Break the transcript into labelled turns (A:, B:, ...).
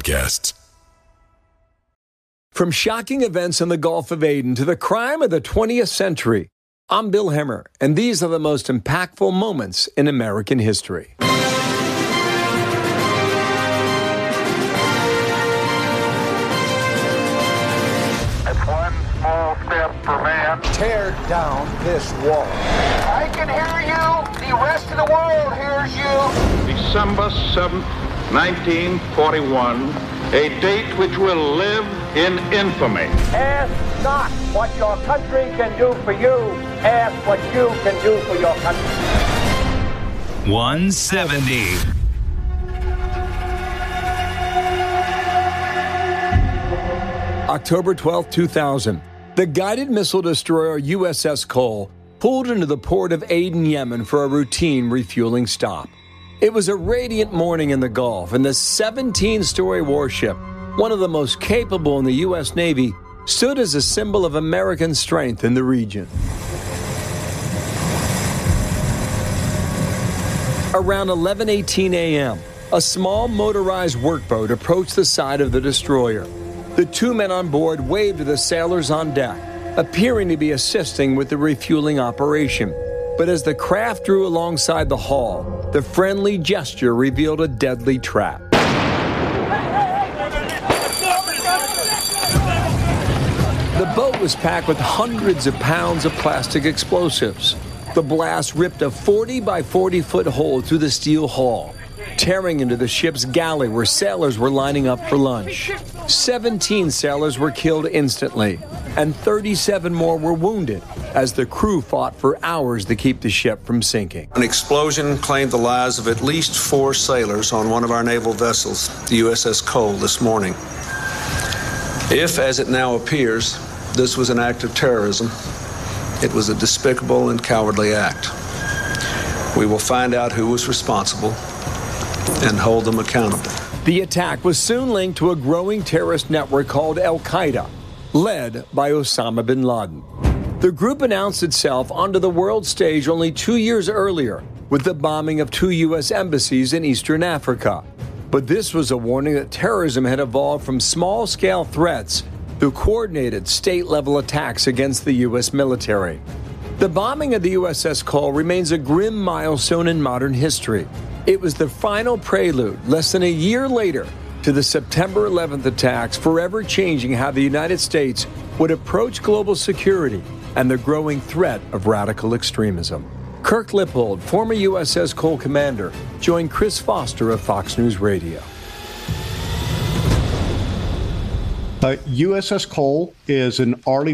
A: podcasts.
B: From shocking events in the Gulf of Aden to the crime of the 20th century, I'm Bill Hemmer, and these are the most impactful moments in American history.
C: It's one small step for man.
D: Tear down this wall.
C: I can hear you. The rest of the world hears you.
E: December 7th, 1941, a date which will live in infamy.
F: Ask not what your country can do for you. Ask what you can do for your country.
G: 170.
B: October 12, 2000. The guided missile destroyer USS Cole pulled into the port of Aden, Yemen for a routine refueling stop. It was a radiant morning in the Gulf, and the 17-story warship, one of the most capable in the U.S. Navy, stood as a symbol of American strength in the region. Around 11:18 a.m., a small motorized workboat approached the side of the destroyer. The two men on board waved to the sailors on deck, appearing to be assisting with the refueling operation. But as the craft drew alongside the hull, the friendly gesture revealed a deadly trap. The boat was packed with hundreds of pounds of plastic explosives. The blast ripped a 40 by 40 foot hole through the steel hull, tearing into the ship's galley where sailors were lining up for lunch. 17 sailors were killed instantly, and 37 more were wounded as the crew fought for hours to keep the ship from sinking.
H: An explosion claimed the lives of at least 4 sailors on one of our naval vessels, the USS Cole, this morning. If, as it now appears, this was an act of terrorism, it was a despicable and cowardly act. We will find out who was responsible and hold them accountable.
B: The attack was soon linked to a growing terrorist network called Al-Qaeda, led by Osama bin Laden. The group announced itself onto the world stage only 2 years earlier with the bombing of 2 U.S. embassies in Eastern Africa. But this was a warning that terrorism had evolved from small-scale threats to coordinated state-level attacks against the U.S. military. The bombing of the USS Cole remains a grim milestone in modern history. It was the final prelude, less than a year later, to the September 11th attacks, forever changing how the United States would approach global security and the growing threat of radical extremism. Kirk Lippold, former USS Cole commander, joined Chris Foster of Fox News Radio.
I: USS Cole is an Arleigh